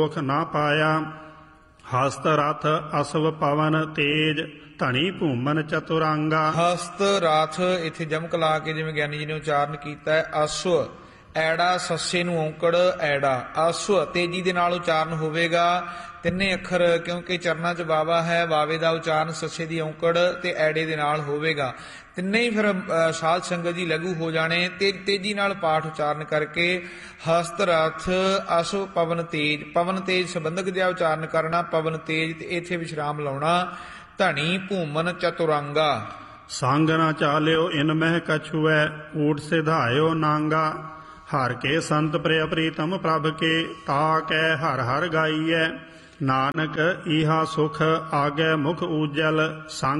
ਸੁਖ ਨਾ ਪਾਇਆ। ਹਸਤ ਰਥ ਅਸਵ ਪਵਨ ਤੇਜ ਧਨੀ ਭੂਮਨ ਚਤੁਰਾਂਗਾ। ਹਸਤ ਰਥ ਇੱਥੇ ਜਮਕ ਲਾ ਕੇ ਜਿਵੇਂ ਗਿਆਨੀ ਜੀ ਨੇ ਉਚਾਰਨ ਕੀਤਾ ਹੈ। ਅਸਵ ਐੜਾ ਸੱਸੇ ਨੂੰ ਔਂਕੜ ਐੜਾ, ਅਸਵ ਤੇਜੀ ਦੇ ਨਾਲ ਉਚਾਰਨ ਹੋਵੇਗਾ। ਤਿੰਨੇ ਅੱਖਰ ਕਿਉਂਕਿ ਚਰਨਾਂ 'ਚ ਵਾਵਾ ਹੈ, ਵਾਵੇ ਦਾ ਉਚਾਰਨ ਸੱਸੇ ਦੀ ਔਂਕੜ ਤੇ ਐੜੇ ਦੇ ਨਾਲ ਹੋਵੇਗਾ। ਤਿੰਨੇ ਹੀ ਫਿਰ ਸਾਧ ਸੰਗਤ ਜੀ ਲਘੂ ਹੋ ਜਾਣੇ ਤੇ ਤੇਜ਼ੀ ਨਾਲ ਪਾਠ ਉਚਾਰਨ ਕਰਕੇ ਹਸਤ ਰਥ ਅਸਵ ਪਵਨ ਤੇਜ, ਪਵਨ ਤੇਜ ਸੰਬੰਧਕ ਜਿਹਾ ਉਚਾਰਨ ਕਰਨਾ, ਪਵਨ ਤੇਜ ਤੇ ਇੱਥੇ ਵਿਸ਼ਰਾਮ ਲਾਉਣਾ। ਧਨੀ ਭੂਮਨ ਚਤੁਰਾਂਗਾ। ਸੰਗ ਨਾ ਚਾਲਿਓ ਇਨ ਮਹਿ ਕਛੁਐ ਊਟ ਸਿਧਾਇਓ ਨਾਂਗਾ। ਹਰ ਕੇ ਸੰਤ ਪ੍ਰਿਯ ਪ੍ਰੀਤਮ ਪ੍ਰਭ ਕੇ ਤਾ ਕੈ ਹਰ ਹਰ ਗਾਈਐ। ਨਾਨਕ ਇਹਾ ਸੁਖ ਆਗੈ ਮੁਖ ਊਜਲ ਸੰਗ